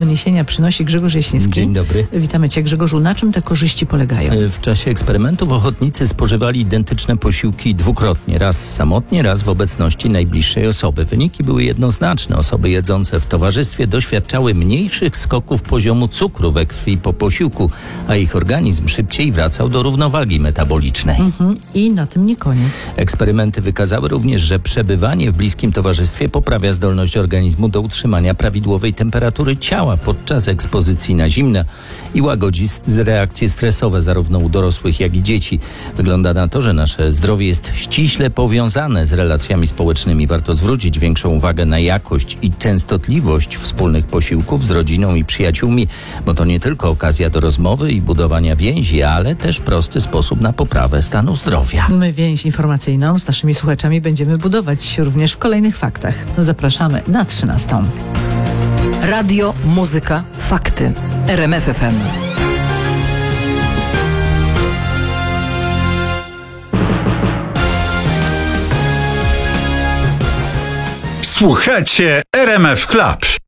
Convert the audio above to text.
uniesienia przynosi Grzegorz Jaśniewski. Dzień dobry. Witamy Cię, Grzegorzu. Na czym te korzyści polegają? W czasie eksperymentów ochotnicy spożywali identyczne posiłki dwukrotnie. Raz samotnie, raz w obecności najbliższej osoby. Wyniki były jednoznaczne. Osoby jedzące w towarzystwie doświadczały mniejszych skoków poziomu cukru we krwi po posiłku, a ich organizm szybciej wracał do równowagi metabolicznej. I na tym nie koniec. Eksperymenty wykazały również, że przebywanie w bliskim towarzystwie poprawia zdolność organizmu do utrzymania prawidłowej temperatury ciała podczas ekspozycji na zimno i łagodzi reakcje stresowe zarówno u dorosłych, jak i dzieci. Wygląda na to, że nasze zdrowie jest ściśle powiązane z relacjami społecznymi. Warto zwrócić większą uwagę na jakość i częstotliwość wspólnych posiłków z rodziną i przyjaciółmi, bo to nie tylko okazja do rozmowy i budowania więzi, ale też prosty sposób na poprawę stanu zdrowia. My więź informacyjną z naszymi słuchaczami będziemy budować również w kolejnych faktach. Zapraszamy na 13. Radio, muzyka, fakty. RMF FM. Słuchacie RMF Club.